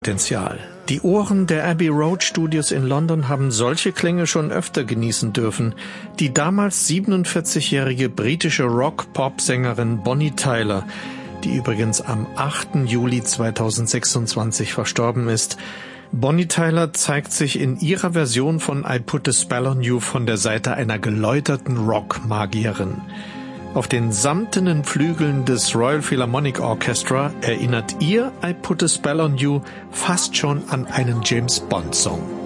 Potenzial. Die Ohren der Abbey Road Studios in London haben solche Klänge schon öfter genießen dürfen. Die damals 47-jährige britische Rock-Pop-Sängerin Bonnie Tyler, die übrigens am 8. Juli 2026 verstorben ist. Bonnie Tyler zeigt sich in ihrer Version von I Put a Spell on You von der Seite einer geläuterten Rock-Magierin. Auf den samtenen Flügeln des Royal Philharmonic Orchestra erinnert ihr I Put a Spell on You fast schon an einen James-Bond-Song.